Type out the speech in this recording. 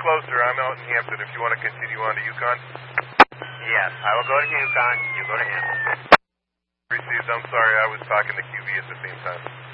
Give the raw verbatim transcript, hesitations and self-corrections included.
closer. I'm out in Hampton if you want to continue on to Yukon. Yes, I will go to Yukon. You go to Hampton. Received. I'm sorry, I was talking to Q B at the same time.